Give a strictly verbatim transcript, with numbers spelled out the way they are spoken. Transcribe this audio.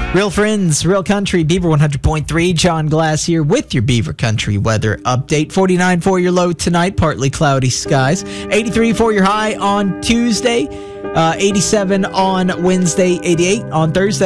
Real friends, real country, Beaver one hundred point three. John Glass here with your Beaver Country weather update. forty-nine for your low tonight, partly cloudy skies. eighty-three for your high on Tuesday. Uh, eighty-seven on Wednesday, eighty-eight on Thursday.